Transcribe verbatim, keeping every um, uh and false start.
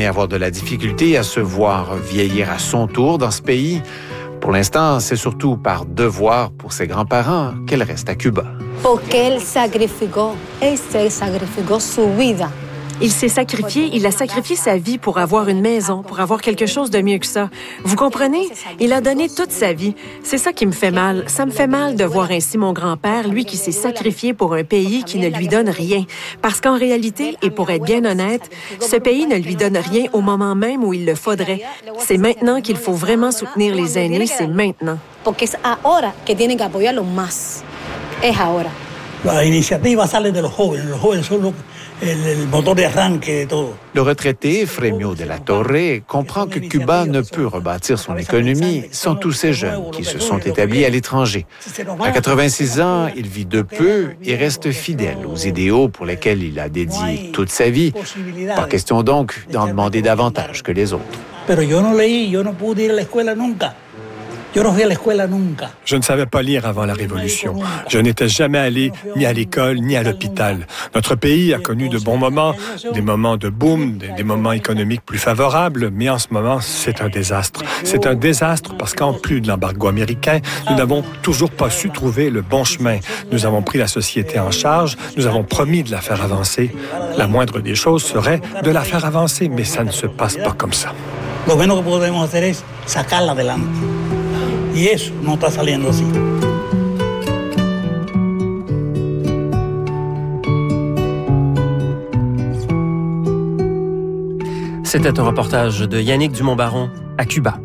affirmé avoir de la difficulté à se voir vieillir à son tour dans ce pays. Pour l'instant, c'est surtout par devoir pour ses grands-parents qu'elle reste à Cuba. Porque él sacrificó, él se sacrificó su vida. Il s'est sacrifié, il a sacrifié sa vie pour avoir une maison, pour avoir quelque chose de mieux que ça. Vous comprenez? Il a donné toute sa vie. C'est ça qui me fait mal. Ça me fait mal de voir ainsi mon grand-père, lui qui s'est sacrifié pour un pays qui ne lui donne rien. Parce qu'en réalité, et pour être bien honnête, ce pays ne lui donne rien au moment même où il le faudrait. C'est maintenant qu'il faut vraiment soutenir les aînés, c'est maintenant. Porque es ahora que tienen que apoyarlos más. Es ahora. La iniciativa sale de los jóvenes. Los jóvenes son los el motor de arranque de todo. Le retraité, Fremio de la Torre, comprend que Cuba ne peut rebâtir son économie sans tous ces jeunes qui se sont établis à l'étranger. À quatre-vingt-six ans, il vit de peu et reste fidèle aux idéaux pour lesquels il a dédié toute sa vie. Pas question donc d'en demander davantage que les autres. Pero yo no leí, yo no pude ir a la escuela nunca. Je ne savais pas lire avant la Révolution. Je n'étais jamais allé ni à l'école, ni à l'hôpital. Notre pays a connu de bons moments, des moments de boom, des, des moments économiques plus favorables, mais en ce moment, c'est un désastre. C'est un désastre parce qu'en plus de l'embargo américain, nous n'avons toujours pas su trouver le bon chemin. Nous avons pris la société en charge, nous avons promis de la faire avancer. La moindre des choses serait de la faire avancer, mais ça ne se passe pas comme ça. Lo menos que podemos hacer es sacarla adelante. Y eso no está saliendo así. C'était un reportage de Yannick Dumont-Baron à Cuba.